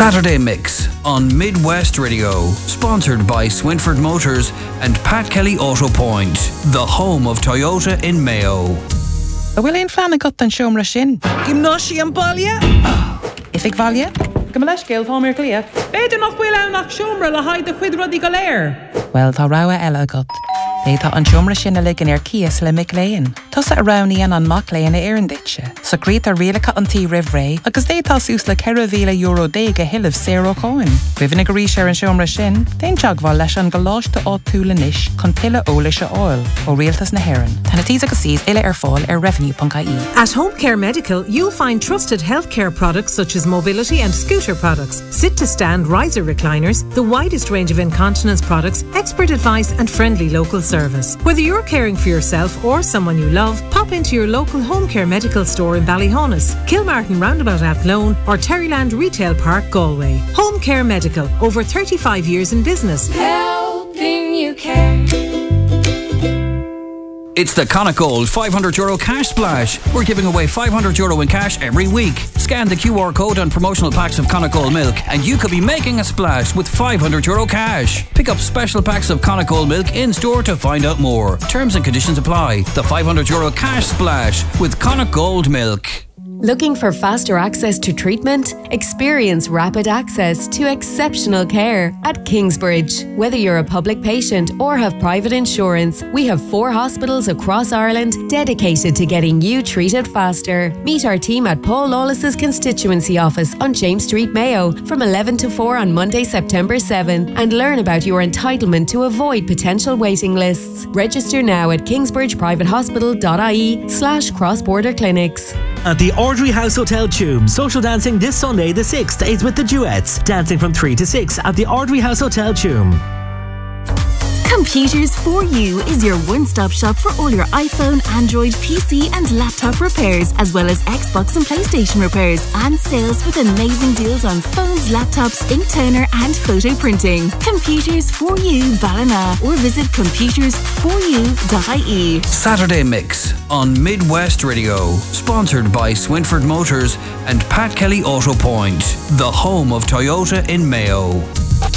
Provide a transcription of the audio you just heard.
Saturday Mix on Midwest Radio, sponsored by Swinford Motors and Pat Kelly Auto Point, the home of Toyota in Mayo. Bhfuil éon fleanna got an seomra sin. Gymnáisi an baile? If ag bhaile, go mbeadh leis céal fámar clia. Beidir nach bhfuil anach seomra le haid a chuid rudaí go léir. Well, tá rogha eile agat. Tá an seomra sin a ligean ar cias le mic léin. Tusa a rognaíonn an mac léin a éireann ditse. So gríoth a rialacha an tí ribh ré, agus tá sús le €40,000 a hill of zero coin. Rihanna go rís ar an seomra sin, déon teagháil leis an goláiste á túla níis chun tuile ólas a oil ó rialtas na hÉireann. Tána tí agus síos ile ar fáil ar revenue.ie. At Home Care Medical, you'll find trusted healthcare products such as mobility and scooter products, sit-to-stand riser recliners, the widest range of incontinence products, expert advice and friendly local service. Whether you're caring for yourself or someone you love, pop into your local Home Care Medical store in Ballyhonus, Kilmartin Roundabout Athlone or Terryland Retail Park, Galway. Home Care Medical, over 35 years in business. Helping you care. It's the Connacht Gold €500 cash splash. We're giving away €500 in cash every week. Scan the QR code on promotional packs of Connacht Gold milk and you could be making a splash with €500 cash. Pick up special packs of Connacht Gold milk in store to find out more. Terms and conditions apply. The €500 cash splash with Connacht Gold milk. Looking for faster access to treatment? Experience rapid access to exceptional care at Kingsbridge. Whether you're a public patient or have private insurance, we have 4 hospitals across Ireland dedicated to getting you treated faster. Meet our team at Paul Lawless's constituency office on James Street, Mayo from 11 to 4 on Monday, September 7 and learn about your entitlement to avoid potential waiting lists. Register now at kingsbridgeprivatehospital.ie/cross-border clinics. At the Ordinary House Hotel Tuam, social dancing this Sunday the 6th is with the Duets, dancing from 3 to 6 at the Ordinary House Hotel Tuam. Computers for You is your one-stop shop for all your iPhone, Android, PC and laptop repairs, as well as Xbox and PlayStation repairs, and sales with amazing deals on phones, laptops, ink toner and photo printing. Computers for You Ballina, or visit computersforyou.ie. Saturday Mix on Midwest Radio, sponsored by Swinford Motors and Pat Kelly Auto Point, the home of Toyota in Mayo.